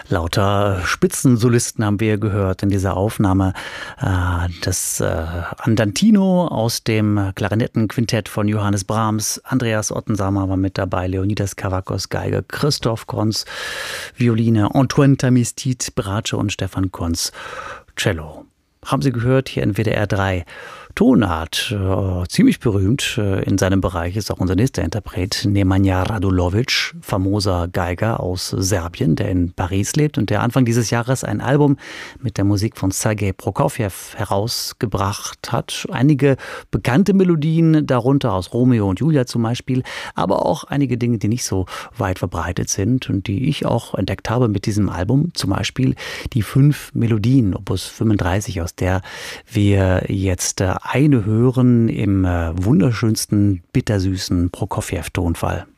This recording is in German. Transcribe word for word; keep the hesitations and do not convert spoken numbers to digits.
Lauter Spitzensolisten haben wir gehört in dieser Aufnahme. Das Andantino aus dem Klarinettenquintett von Johannes Brahms. Andreas Ottensamer war mit dabei, Leonidas Kavakos Geige, Christoph Konz Violine, Antoine Tamistit Bratsche und Stefan Konz Cello. Haben Sie gehört, hier in W D R drei. Tonart, äh, ziemlich berühmt äh, in seinem Bereich, ist auch unser nächster Interpret, Nemanja Radulovic, famoser Geiger aus Serbien, der in Paris lebt und der Anfang dieses Jahres ein Album mit der Musik von Sergei Prokofjew herausgebracht hat. Einige bekannte Melodien, darunter aus Romeo und Julia zum Beispiel, aber auch einige Dinge, die nicht so weit verbreitet sind und die ich auch entdeckt habe mit diesem Album, zum Beispiel die fünf Melodien, Opus fünfunddreißig, aus der wir jetzt äh, eine hören im äh, wunderschönsten, bittersüßen Prokofjew-Tonfall.